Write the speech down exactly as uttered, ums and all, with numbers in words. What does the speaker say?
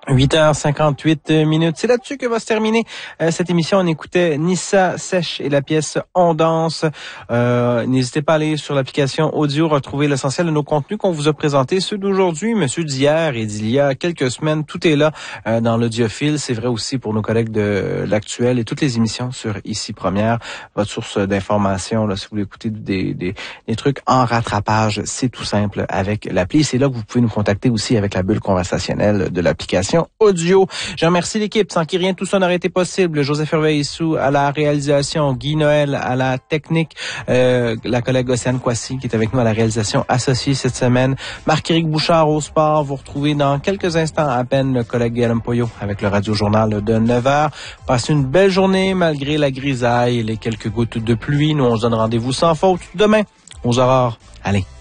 huit heures cinquante-huit minutes. C'est là-dessus que va se terminer euh, cette émission. On écoutait Nissa Sèche et la pièce On danse. Euh, n'hésitez pas à aller sur l'application audio, retrouver l'essentiel de nos contenus qu'on vous a présentés, ceux d'aujourd'hui, mais ceux d'hier et d'il y a quelques semaines. Tout est là euh, dans l'audiophile. C'est vrai aussi pour nos collègues de l'Actuel et toutes les émissions sur Ici Première. Votre source d'information, là, si vous voulez écouter des, des, des trucs en rattrapage, c'est tout simple avec l'appli. C'est là que vous pouvez nous contacter aussi avec la bulle conversationnelle de l'application audio. Je remercie l'équipe sans qui rien tout ça n'aurait été possible. Joseph Hervé-Issou à la réalisation, Guy Noël à la technique, euh, la collègue Océane Kwasi qui est avec nous à la réalisation associée cette semaine, Marc-Éric Bouchard au sport. Vous retrouvez dans quelques instants à peine le collègue Guillaume Poyot avec le Radio-Journal de neuf heures. Passez une belle journée malgré la grisaille et les quelques gouttes de pluie. Nous, on se donne rendez-vous sans faute demain aux aurores. Allez.